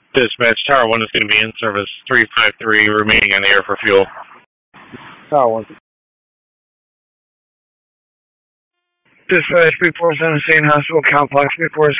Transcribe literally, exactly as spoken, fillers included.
Dispatch, Tower one is going to be in service three five three, remaining on the air for fuel. Tower one. Dispatch, before San Jose Hospital Complex, before